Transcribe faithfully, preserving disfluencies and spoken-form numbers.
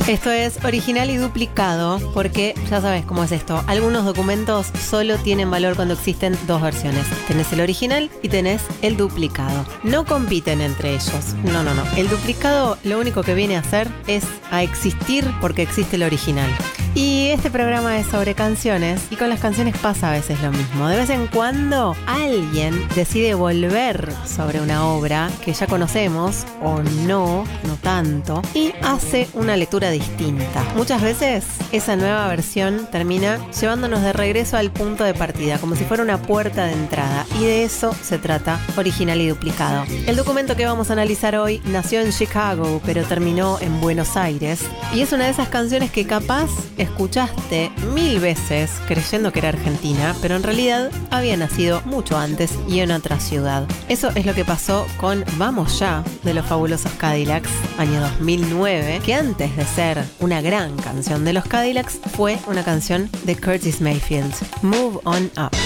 Esto es original y duplicado porque ya sabes cómo es esto. Algunos documentos solo tienen valor cuando existen dos versiones. Tenés el original y tenés el duplicado. No compiten entre ellos. No, no, no. El duplicado lo único que viene a hacer es a existir porque existe el original. Y este programa es sobre canciones y con las canciones pasa a veces lo mismo. De vez en cuando alguien decide volver sobre una obra que ya conocemos o no, no tanto, y hace una lectura distinta. Muchas veces esa nueva versión termina llevándonos de regreso al punto de partida, como si fuera una puerta de entrada, y de eso se trata original y duplicado. El documento que vamos a analizar hoy nació en Chicago, pero terminó en Buenos Aires, y es una de esas canciones que capaz escuchaste mil veces creyendo que era argentina, pero en realidad había nacido mucho antes y en otra ciudad. Eso es lo que pasó con Vamos Ya, de los Fabulosos Cadillacs, año dos mil nueve, que antes de ser una gran canción de los Cadillacs, fue una canción de Curtis Mayfield, Move On Up.